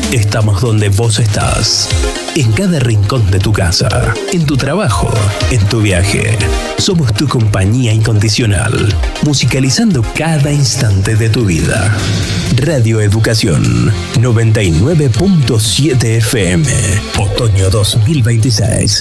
Estamos donde vos estás. En cada rincón de tu casa, en tu trabajo, en tu viaje. Somos tu compañía incondicional, musicalizando cada instante de tu vida. Radio Educación 99.7 FM, otoño 2026.